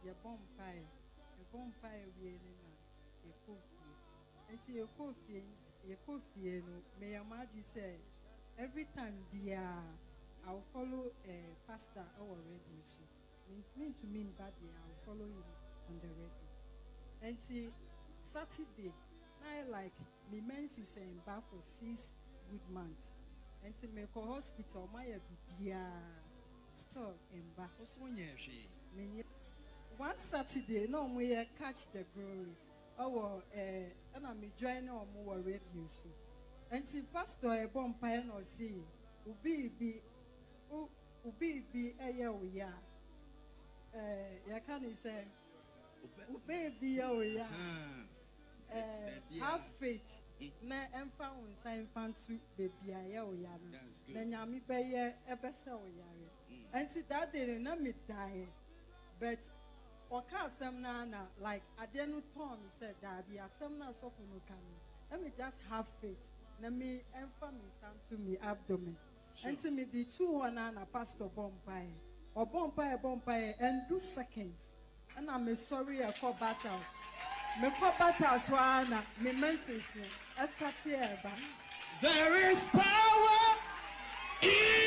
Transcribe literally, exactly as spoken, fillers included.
your bonfire, a bonfire we na a coffee. And to your coffee, your coffee, may your mother say, every time the I'll follow a pastor our radio. So, mean to mean bad, I'll follow him on the radio. And see, Saturday, I like me menses and back for six good months. And to make a hospital, my baby still in back. One Saturday, no we catch the glory. Oh, eh, and I'm joining on more radio. So, and see, Pastor a bonfire or see, ubi be, ubi be a year we are. Eh, ya can say, ubi be a we are. Have faith. Na emfa unsa emfa ntu baby aye oyare na nyame beye ebese oyare anti that day na me die but oka asem na na like ade no turn said that be asem na so no kan let me just have faith na me emfa me santo me abdomen anti me the two one na pastor bompai or bompai bompai and do seconds and I'm sorry I call battles. Me call battles one me message me. I start here. There is power in